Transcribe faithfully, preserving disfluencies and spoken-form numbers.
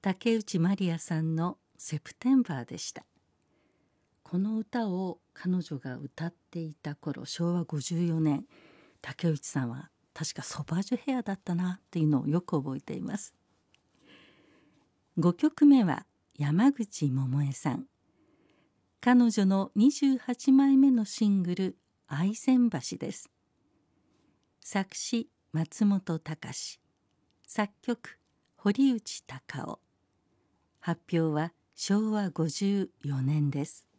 竹内まりやさんのセプテンバーでした。この歌を彼女が歌っていた頃、しょうわごじゅうよねん、竹内さんは確かソバージュヘアだったなっていうのをよく覚えています。ごきょくめは山口百恵さん。彼女のにじゅうはちまいめのシングル「愛船橋」です。作詞松本隆、作曲堀内孝雄。発表はしょうわごじゅうよねんです。